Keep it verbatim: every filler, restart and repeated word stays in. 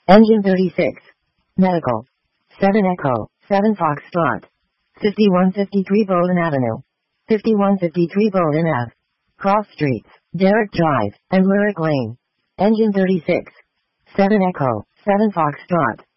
Engine thirty-six. Medical. seven Echo, seven Foxtrot. fifty-one fifty-three Bowdoin Avenue. fifty-one fifty-three Bowdoin Ave. Cross Streets, Derrick Drive, and Lyric Lane. Engine thirty-six. seven Echo, seven Foxtrot.